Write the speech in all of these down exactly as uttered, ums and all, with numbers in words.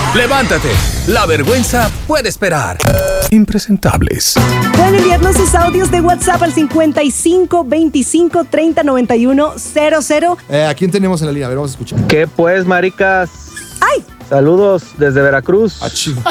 Levántate, la vergüenza puede esperar. Impresentables. Pueden enviarnos sus audios de WhatsApp al cincuenta y cinco veinticinco treinta noventa y uno cero cero. Eh, ¿A quién tenemos en la línea? A ver, vamos a escuchar. ¿Qué pues, maricas? ¡Ay! Saludos desde Veracruz. Ah, chido.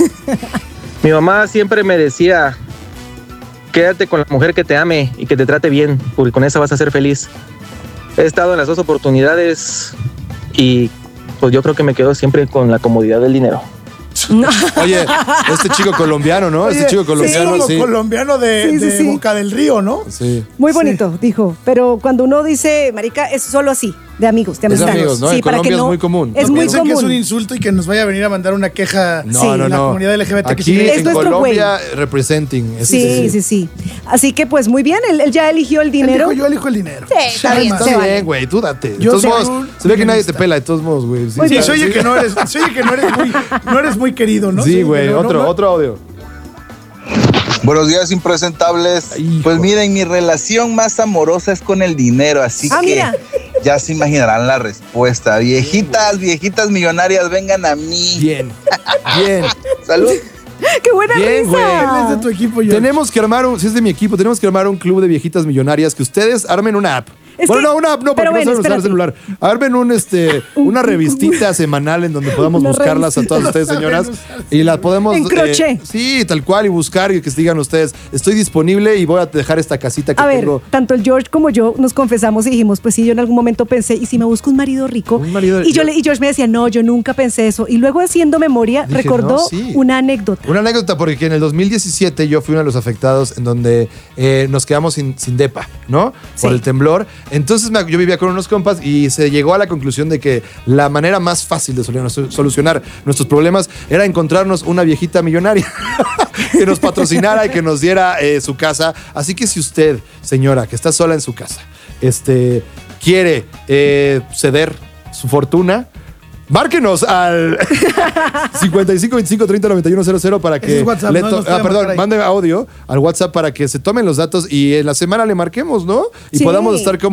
Mi mamá siempre me decía, quédate con la mujer que te ame y que te trate bien, porque con esa vas a ser feliz. He estado en las dos oportunidades y pues yo creo que me quedo siempre con la comodidad del dinero. Oye, este chico colombiano, ¿no? Oye, este chico colombiano, sí. sí. Como colombiano de, Sí, sí, de sí. Boca del Río, ¿no? Sí. Muy bonito, dijo. Pero cuando uno dice, marica, es solo así, de amigos, de Es de amistad. amigos, ¿no? Sí, En para Colombia que es no- muy común. Es No muy piensen que es un común. insulto y que nos vaya a venir a mandar una queja No, Sí. no, no. la comunidad L G B T. Aquí Es en nuestro Colombia representing. Es- Sí, sí, sí. Así que pues muy bien, él, él ya eligió el Él dinero. dijo, yo elijo el dinero. Sí, está bien, Está se vale. bien, güey, tú date. De Yo todos soy modos, un se ve que nadie te feminista. pela, de todos modos, güey. Muy Sí, bien. se oye que no eres, se oye que no eres muy, no eres muy querido, ¿no? Sí, güey, no, no, otro, no. otro audio. Buenos días, impresentables. Hijo. Pues miren, mi relación más amorosa es con el dinero, así Ah, que mira. ya se imaginarán la respuesta. Viejitas, viejitas millonarias, vengan a mí. Bien, bien. Salud. ¡Qué buena Bien, güey. risa! Él es de tu equipo, George. Tenemos que armar, un, si es de mi equipo, tenemos que armar un club de viejitas millonarias que ustedes armen una app. Es bueno, que- no, una app no, porque pero no ven, saben usar el espérate. celular. Armen un, este, una revistita semanal en donde podamos Una buscarlas a todas revistita. ustedes, señoras. No saben Y las podemos... En crochet. sí, tal cual, y buscar y que digan ustedes, estoy disponible y voy a dejar esta casita que A ver, tengo. tanto el George como yo nos confesamos y dijimos, pues sí, yo en algún momento pensé, ¿y si me busco un marido rico? Un marido- y, yo le, y George me decía, no, yo nunca pensé eso. Y luego haciendo memoria, Dije, recordó no, sí. una anécdota. Una anécdota, porque en el dos mil diecisiete yo fui uno de los afectados en donde eh, nos quedamos sin, sin depa, ¿no? Por Sí. el temblor. Entonces me- yo vivía con unos compas y se llegó a la conclusión de que la manera más fácil de solu- solucionar nuestros problemas era encontrarnos una viejita millonaria que nos patrocinara y que nos diera eh, su casa. Así que si usted, señora, que está sola en su casa, este, quiere eh, ceder su fortuna, márquenos al cincuenta y cinco veinticinco treinta noventa y uno cero cero para Ese que es WhatsApp, le no to- nos puede ah, perdón, marcar ahí. mande audio al WhatsApp para que se tomen los datos y en la semana le marquemos, ¿no? Y Sí. podamos estar como